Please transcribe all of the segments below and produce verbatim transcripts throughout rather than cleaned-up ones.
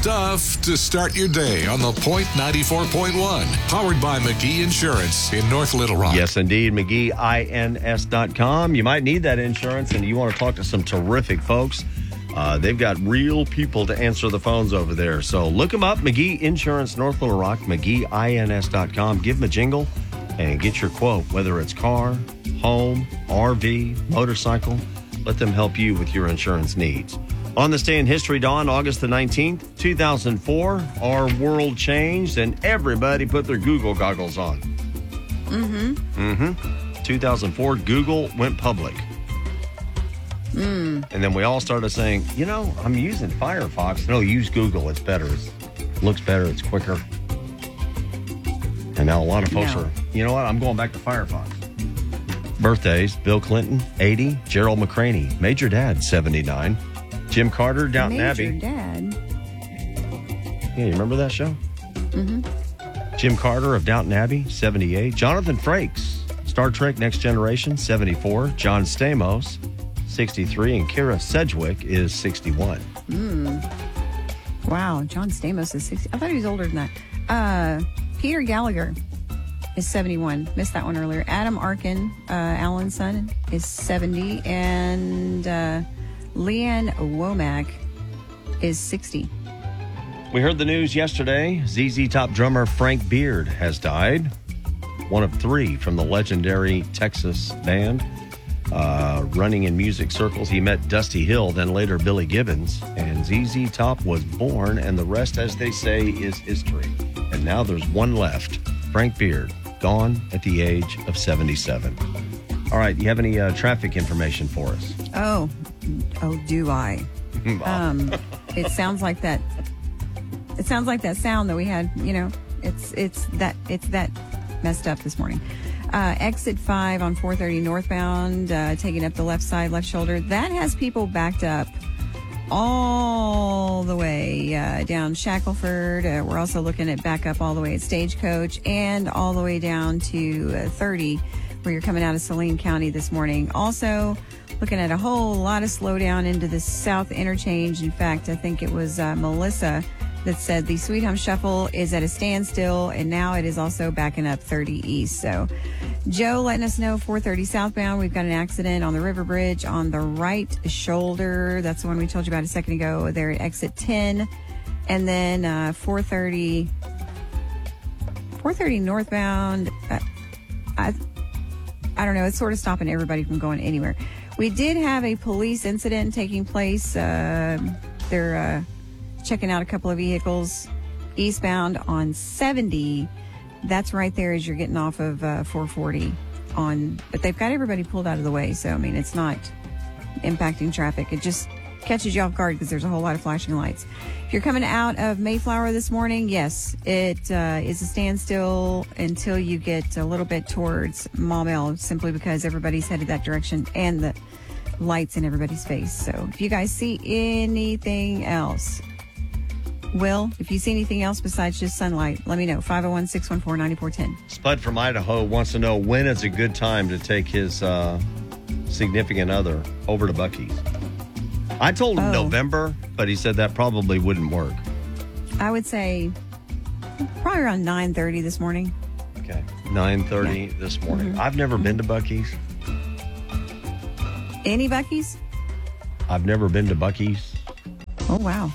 stuff to start your day on the Point ninety-four point one. Powered by McGee Insurance in North Little Rock. Yes, indeed. McGee Ins dot com. You might need that insurance, and you want to talk to some terrific folks. Uh, they've got real people to answer the phones over there. So look them up, McGee Insurance, North Little Rock, McGee Ins dot com. Give them a jingle and get your quote, whether it's car, home, R V, motorcycle. Let them help you with your insurance needs. On this day in history, Dawn, August the nineteenth, two thousand four, our world changed and everybody put their Google goggles on. Mm-hmm. Mm-hmm. two thousand four, Google went public. Mm. And then we all started saying, you know, I'm using Firefox. No, use Google. It's better. It looks better. It's quicker. And now a lot of folks no. are, you know what? I'm going back to Firefox. Birthdays, Bill Clinton, eighty. Gerald McCraney, Major Dad, seventy-nine. Jim Carter, Downton Major Abbey. Dad. Yeah, you remember that show? Mm-hmm. Jim Carter of Downton Abbey, seventy-eight. Jonathan Frakes, Star Trek Next Generation, seventy-four. John Stamos, sixty-three. And Kira Sedgwick is sixty-one. Mm. Wow, John Stamos is sixty. I thought he was older than that. Uh, Peter Gallagher is seventy-one. Missed that one earlier. Adam Arkin, uh, Alan's son, is seventy. And uh, Leanne Womack is sixty. We heard the news yesterday. Z Z Top drummer Frank Beard has died. One of three from the legendary Texas band. Uh, running in music circles, he met Dusty Hill, then later Billy Gibbons. And Z Z Top was born, and the rest, as they say, is history. And now there's one left. Frank Beard, gone at the age of seventy-seven. All right, you have any uh, traffic information for us? Oh, oh, do I? um, it sounds like that. It sounds like that sound that we had. You know, it's it's that it's that messed up this morning. Uh, exit five on four thirty northbound, uh, taking up the left side, left shoulder. That has people backed up all the way uh, down Shackelford. Uh, we're also looking at back up all the way at Stagecoach and all the way down to uh, thirty, where you're coming out of Saline County this morning. Also looking at a whole lot of slowdown into the south interchange. In fact, I think it was uh, Melissa that said the Sweet Home Shuffle is at a standstill, and now it is also backing up thirty east. So Joe letting us know four thirty southbound, we've got an accident on the River Bridge on the right shoulder. That's the one we told you about a second ago there at exit ten. And then uh, four thirty northbound, uh, I, I don't know, it's sort of stopping everybody from going anywhere. We did have a police incident taking place. Uh, they're... Uh, checking out a couple of vehicles eastbound on seventy. That's right there as you're getting off of uh, four forty on, but they've got everybody pulled out of the way. So, I mean, it's not impacting traffic. It just catches you off guard because there's a whole lot of flashing lights. If you're coming out of Mayflower this morning, yes, it uh, is a standstill until you get a little bit towards Maumelle, simply because everybody's headed that direction and the lights in everybody's face. So if you guys see anything else, Will, if you see anything else besides just sunlight, let me know. five oh one, six one four, nine four one oh. Spud from Idaho wants to know when is a good time to take his uh, significant other over to Buc-ee's. I told him Oh. November, but he said that probably wouldn't work. I would say probably around nine thirty this morning. Okay. nine thirty Yeah. this morning. Mhm. I've never been to Buc-ee's. Any Buc-ee's? I've never been to Buc-ee's. Oh, wow.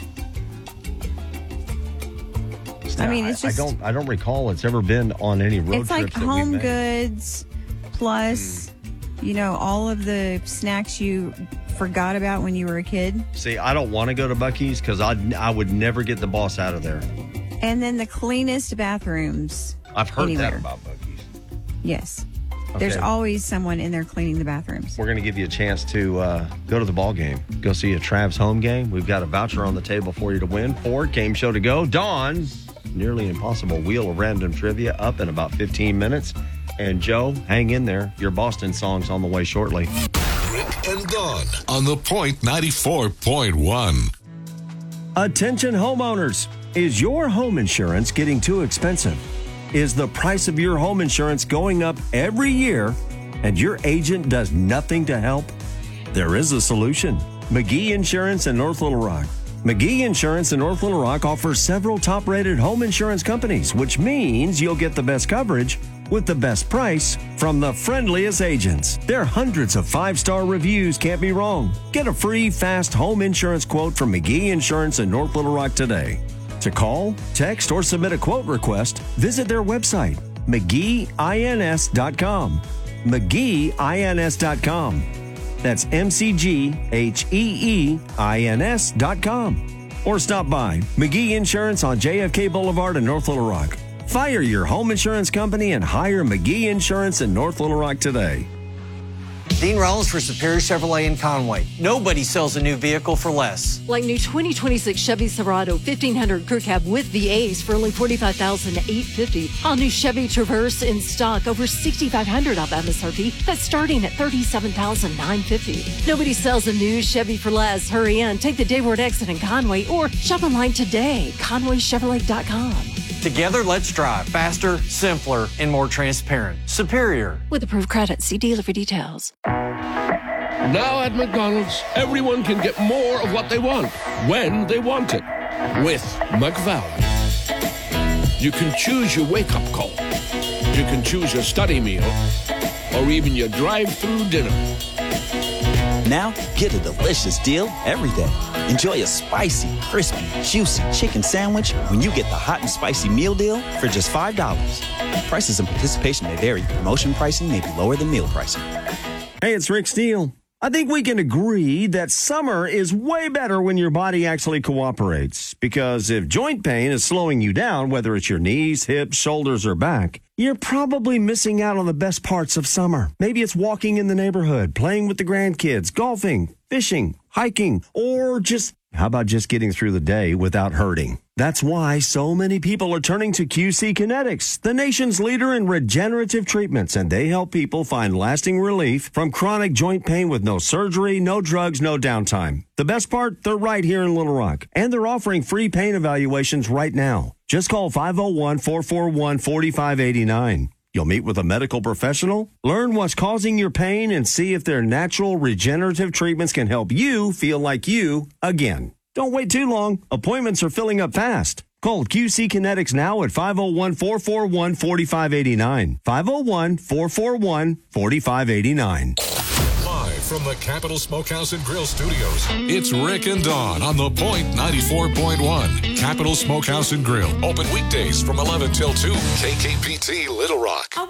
I mean, it's just... I don't. I don't recall it's ever been on any road It's trips like that we've Home made. Goods plus, you know, all of the snacks you forgot about when you were a kid. See, I don't want to go to Buc-ee's because I I would never get the boss out of there. And then the cleanest bathrooms. I've heard anywhere. that about Buc-ee's. Yes. Okay. There's always someone in there cleaning the bathrooms. We're going to give you a chance to uh, go to the ball game. Go see a Travs home game. We've got a voucher on the table for you to win. Four game show to go. Dawn's Nearly Impossible Wheel of Random Trivia up in about fifteen minutes. And Joe, hang in there. Your Boston song's on the way shortly. Rick and Dawn on the Point ninety-four point one. Attention homeowners. Is your home insurance getting too expensive? Is the price of your home insurance going up every year and your agent does nothing to help? There is a solution. McGee Insurance in North Little Rock. McGee Insurance in North Little Rock offers several top-rated home insurance companies, which means you'll get the best coverage with the best price from the friendliest agents. Their hundreds of five-star reviews can't be wrong. Get a free, fast home insurance quote from McGee Insurance in North Little Rock today. To call, text, or submit a quote request, visit their website, McGee Ins dot com. McGee Ins dot com. That's M C G H E E I N S dot com. Or stop by McGee Insurance on J F K Boulevard in North Little Rock. Fire your home insurance company and hire McGee Insurance in North Little Rock today. Dean Rollins for Superior Chevrolet in Conway. Nobody sells a new vehicle for less. Like new twenty twenty-six Chevy Silverado fifteen hundred Crew Cab with the Ace for only forty-five thousand eight hundred fifty dollars. All new Chevy Traverse in stock, over sixty-five hundred dollars off M S R P. That's starting at thirty-seven thousand nine hundred fifty dollars. Nobody sells a new Chevy for less. Hurry in, take the Dayward exit in Conway or shop online today, Conway Chevrolet dot com. Together, let's drive faster, simpler, and more transparent. Superior. With approved credit, see dealer for details. Now at McDonald's, everyone can get more of what they want, when they want it, with McValue. You can choose your wake-up call. You can choose your study meal, or even your drive-through dinner. Now, get a delicious deal every day. Enjoy a spicy, crispy, juicy chicken sandwich when you get the hot and spicy meal deal for just five dollars. Prices and participation may vary. Promotion pricing may be lower than meal pricing. Hey, it's Rick Steele. I think we can agree that summer is way better when your body actually cooperates. Because if joint pain is slowing you down, whether it's your knees, hips, shoulders, or back, you're probably missing out on the best parts of summer. Maybe it's walking in the neighborhood, playing with the grandkids, golfing, fishing, hiking, or just, how about just getting through the day without hurting? That's why so many people are turning to Q C Kinetics, the nation's leader in regenerative treatments, and they help people find lasting relief from chronic joint pain with no surgery, no drugs, no downtime. The best part, they're right here in Little Rock, and they're offering free pain evaluations right now. Just call five oh one, four four one, four five eight nine. You'll meet with a medical professional, learn what's causing your pain, and see if their natural regenerative treatments can help you feel like you again. Don't wait too long. Appointments are filling up fast. Call Q C Kinetics now at five oh one, four four one, four five eight nine. five oh one, four four one, four five eight nine. Live from the Capital Smokehouse and Grill Studios, it's Rick and Dawn on The Point ninety-four point one. Capital Smokehouse and Grill. Open weekdays from eleven till two. K K P T Little Rock.